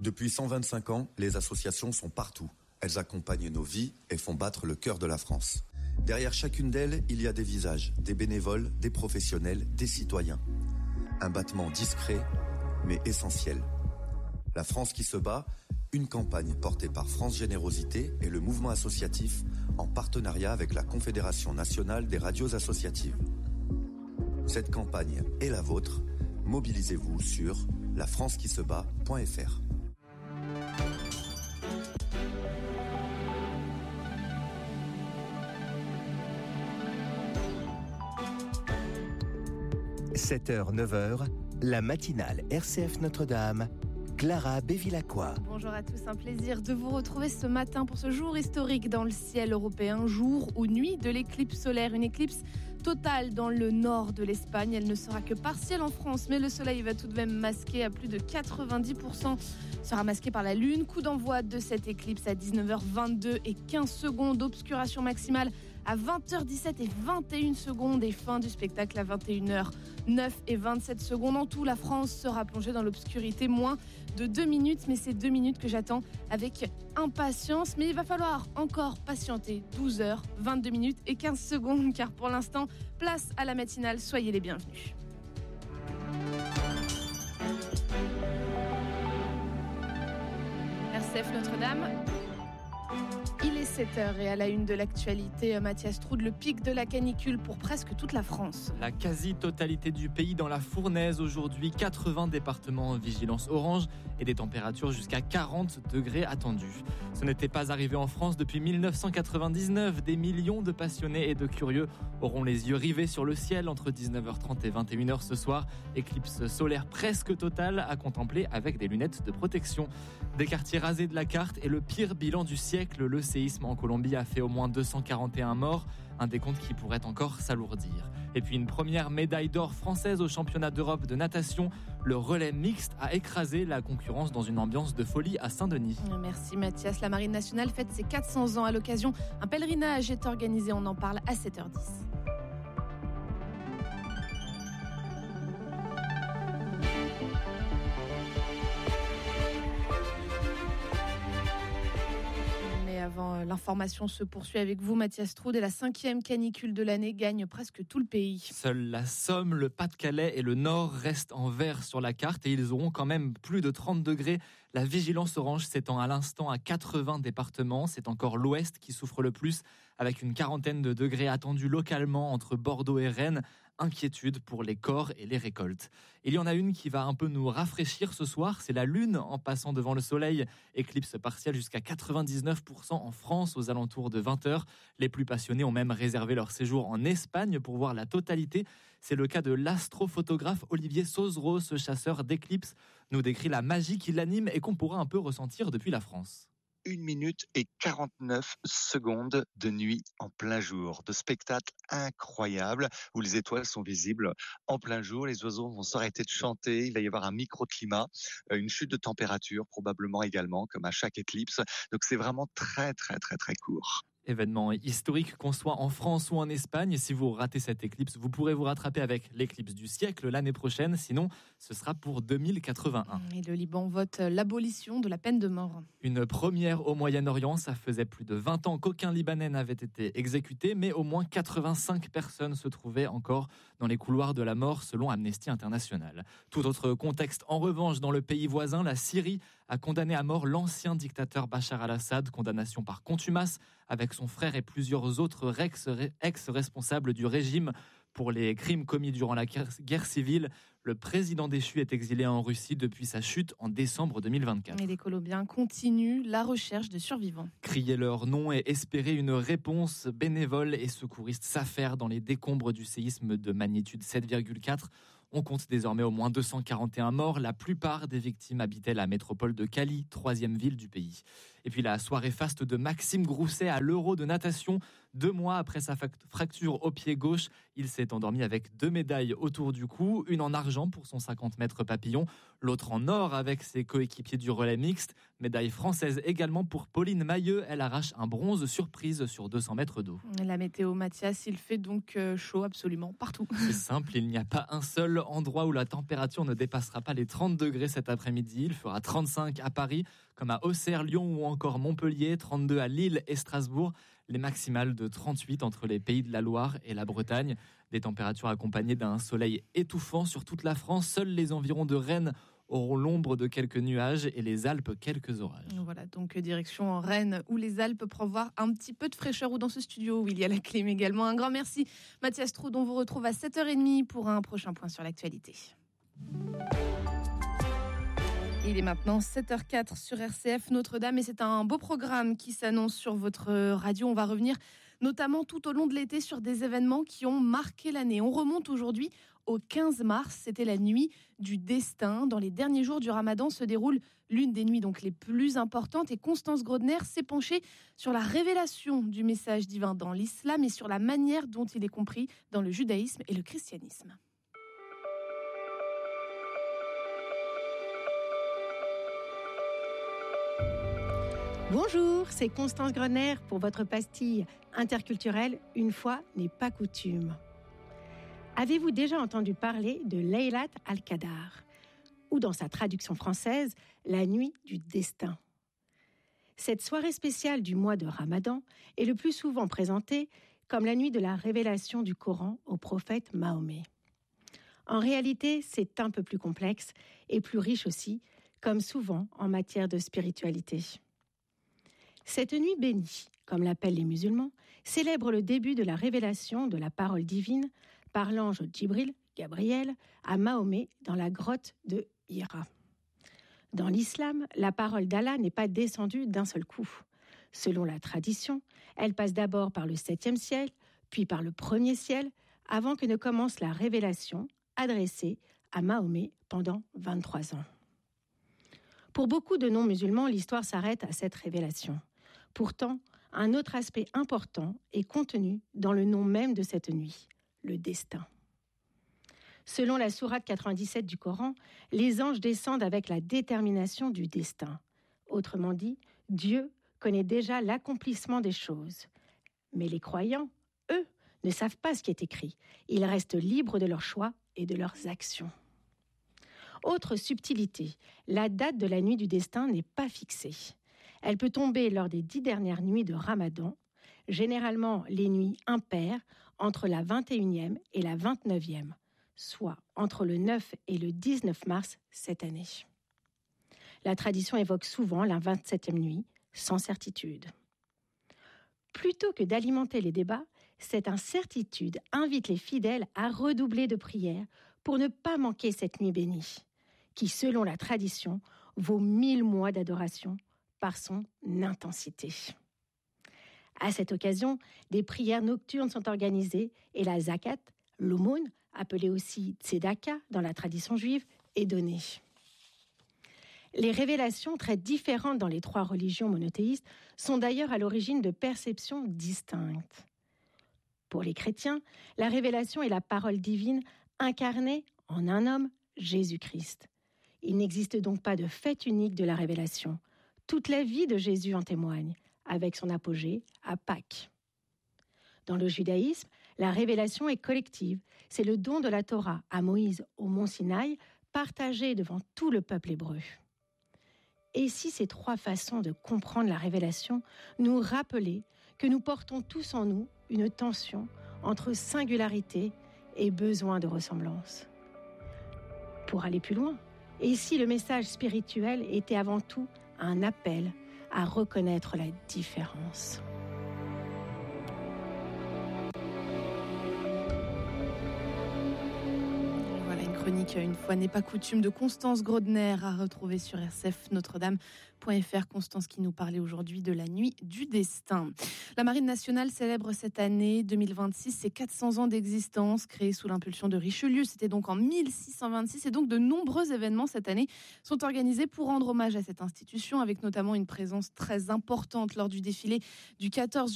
Depuis 125 ans, les associations sont partout. Elles accompagnent nos vies et font battre le cœur de la France. Derrière chacune d'elles, il y a des visages, des bénévoles, des professionnels, des citoyens. Un battement discret, mais essentiel. La France qui se bat, une campagne portée par France Générosité et le mouvement associatif en partenariat avec la Confédération nationale des radios associatives. Cette campagne est la vôtre. Mobilisez-vous sur lafrancequisebat.fr. « 7h, 9h, la matinale RCF Notre-Dame, Clara Bévilacqua. » Bonjour à tous, un plaisir de vous retrouver ce matin pour ce jour historique dans le ciel européen, jour ou nuit de l'éclipse solaire. Une éclipse totale dans le nord de l'Espagne. Elle ne sera que partielle en France, mais le soleil va tout de même masquer à plus de 90%. Sera masqué par la lune. Coup d'envoi de cette éclipse à 19h22 et 15 secondes. Obscuration maximale à 20h17 et 21 secondes. Et fin du spectacle à 21h09 et 27 secondes. En tout, la France sera plongée dans l'obscurité moins de 2 minutes. Mais c'est 2 minutes que j'attends avec impatience. Mais il va falloir encore patienter 12h, 22 minutes et 15 secondes. Car pour l'instant, place à la matinale. Soyez les bienvenus. RCF Notre-Dame. Il est 7h et à la une de l'actualité, Mathias Troude, le pic de la canicule pour presque toute la France. La quasi-totalité du pays dans la fournaise aujourd'hui, 80 départements en vigilance orange et des températures jusqu'à 40 degrés attendues. Ce n'était pas arrivé en France depuis 1999. Des millions de passionnés et de curieux auront les yeux rivés sur le ciel entre 19h30 et 21h ce soir. Éclipse solaire presque totale à contempler avec des lunettes de protection. Des quartiers rasés de la carte et le pire bilan du siècle. Le séisme en Colombie a fait au moins 241 morts, un décompte qui pourrait encore s'alourdir. Et puis une première médaille d'or française au championnat d'Europe de natation. Le relais mixte a écrasé la concurrence dans une ambiance de folie à Saint-Denis. Merci Mathias. La Marine nationale fête ses 400 ans à l'occasion. Un pèlerinage est organisé, on en parle à 7h10. Avant, l'information se poursuit avec vous, Mathias Troude, et la 5e canicule de l'année gagne presque tout le pays. Seule la Somme, le Pas-de-Calais et le Nord restent en vert sur la carte et ils auront quand même plus de 30 degrés. La vigilance orange s'étend à l'instant à 80 départements. C'est encore l'Ouest qui souffre le plus, avec une quarantaine de degrés attendus localement entre Bordeaux et Rennes. Inquiétude pour les corps et les récoltes. Il y en a une qui va un peu nous rafraîchir ce soir, c'est la Lune en passant devant le Soleil. Éclipse partielle jusqu'à 99% en France aux alentours de 20h. Les plus passionnés ont même réservé leur séjour en Espagne pour voir la totalité. C'est le cas de l'astrophotographe Olivier Sauzereau, ce chasseur d'éclipses nous décrit la magie qui l'anime et qu'on pourra un peu ressentir depuis la France. 1 minute et 49 secondes de nuit en plein jour, de spectacle incroyable où les étoiles sont visibles en plein jour, les oiseaux vont s'arrêter de chanter, il va y avoir un microclimat, une chute de température probablement également comme à chaque éclipse, donc c'est vraiment très court. Événement historique qu'on soit en France ou en Espagne. Si vous ratez cette éclipse, vous pourrez vous rattraper avec l'éclipse du siècle l'année prochaine. Sinon, ce sera pour 2081. Et le Liban vote l'abolition de la peine de mort. Une première au Moyen-Orient. Ça faisait plus de 20 ans qu'aucun Libanais n'avait été exécuté, mais au moins 85 personnes se trouvaient encore dans les couloirs de la mort, selon Amnesty International. Tout autre contexte, en revanche, dans le pays voisin, la Syrie a condamné à mort l'ancien dictateur Bachar al-Assad, condamnation par contumace, avec son frère et plusieurs autres ex-responsables du régime pour les crimes commis durant la guerre civile. Le président déchu est exilé en Russie depuis sa chute en décembre 2024. Et les Colombiens continuent la recherche de survivants. Crier leur nom et espérer une réponse. Bénévoles et secouristes s'affairent dans les décombres du séisme de magnitude 7,4. On compte désormais au moins 241 morts. La plupart des victimes habitaient la métropole de Cali, 3e ville du pays. Et puis la soirée faste de Maxime Grousset à l'Euro de natation. 2 mois après sa fracture au pied gauche, il s'est endormi avec 2 médailles autour du cou, une en argent pour son 50 mètres papillon, l'autre en or avec ses coéquipiers du relais mixte. Médaille française également pour Pauline Mailleux, elle arrache un bronze surprise sur 200 mètres d'eau. La météo, Mathias, il fait donc chaud absolument partout. C'est simple, il n'y a pas un seul endroit où la température ne dépassera pas les 30 degrés cet après-midi. Il fera 35 à Paris, comme à Auxerre, Lyon ou encore Montpellier, 32 à Lille et Strasbourg. Les maximales de 38 entre les Pays de la Loire et la Bretagne. Des températures accompagnées d'un soleil étouffant sur toute la France. Seuls les environs de Rennes auront l'ombre de quelques nuages et les Alpes quelques orages. Voilà, donc direction Rennes ou les Alpes pour avoir un petit peu de fraîcheur, ou dans ce studio où il y a la clim également. Un grand merci Mathias Troud, on vous retrouve à 7h30 pour un prochain point sur l'actualité. Il est maintenant 7h04 sur RCF Notre-Dame et c'est un beau programme qui s'annonce sur votre radio. On va revenir notamment tout au long de l'été sur des événements qui ont marqué l'année. On remonte aujourd'hui au 15 mars, c'était la nuit du destin. Dans les derniers jours du Ramadan se déroule l'une des nuits donc les plus importantes et Constance Grodner s'est penchée sur la révélation du message divin dans l'islam et sur la manière dont il est compris dans le judaïsme et le christianisme. Bonjour, c'est Constance Grodner pour votre pastille interculturelle Une fois n'est pas coutume. Avez-vous déjà entendu parler de Laylat al-Qadar, ou dans sa traduction française, la nuit du destin? Cette soirée spéciale du mois de Ramadan est le plus souvent présentée comme la nuit de la révélation du Coran au prophète Mahomet. En réalité, c'est un peu plus complexe et plus riche aussi, comme souvent en matière de spiritualité. Cette nuit bénie, comme l'appellent les musulmans, célèbre le début de la révélation de la parole divine par l'ange Djibril, Gabriel, à Mahomet dans la grotte de Hira. Dans l'islam, la parole d'Allah n'est pas descendue d'un seul coup. Selon la tradition, elle passe d'abord par le 7e ciel, puis par le 1er ciel, avant que ne commence la révélation adressée à Mahomet pendant 23 ans. Pour beaucoup de non-musulmans, l'histoire s'arrête à cette révélation. Pourtant, un autre aspect important est contenu dans le nom même de cette nuit, le destin. Selon la sourate 97 du Coran, les anges descendent avec la détermination du destin. Autrement dit, Dieu connaît déjà l'accomplissement des choses. Mais les croyants, eux, ne savent pas ce qui est écrit. Ils restent libres de leurs choix et de leurs actions. Autre subtilité, la date de la nuit du destin n'est pas fixée. Elle peut tomber lors des 10 dernières nuits de Ramadan, généralement les nuits impaires entre la 21e et la 29e, soit entre le 9 et le 19 mars cette année. La tradition évoque souvent la 27e nuit, sans certitude. Plutôt que d'alimenter les débats, cette incertitude invite les fidèles à redoubler de prières pour ne pas manquer cette nuit bénie, qui, selon la tradition, vaut 1000 mois d'adoration par son intensité. À cette occasion, des prières nocturnes sont organisées et la zakat, l'aumône, appelée aussi tzedaka dans la tradition juive, est donnée. Les révélations très différentes dans les 3 religions monothéistes sont d'ailleurs à l'origine de perceptions distinctes. Pour les chrétiens, la révélation est la parole divine incarnée en un homme, Jésus-Christ. Il n'existe donc pas de fait unique de la révélation. Toute la vie de Jésus en témoigne, avec son apogée à Pâques. Dans le judaïsme, la révélation est collective. C'est le don de la Torah à Moïse au mont Sinaï, partagé devant tout le peuple hébreu. Et si ces 3 façons de comprendre la révélation nous rappelaient que nous portons tous en nous une tension entre singularité et besoin de ressemblance? Pour aller plus loin, et si le message spirituel était avant tout un appel à reconnaître la différence? Voilà une chronique Une fois n'est pas coutume de Constance Grodner à retrouver sur RCF Notre-Dame.fr. Constance qui nous parlait aujourd'hui de la nuit du destin. La Marine nationale célèbre cette année 2026 ses 400 ans d'existence, créée sous l'impulsion de Richelieu. C'était donc en 1626 et donc de nombreux événements cette année sont organisés pour rendre hommage à cette institution, avec notamment une présence très importante lors du défilé du 14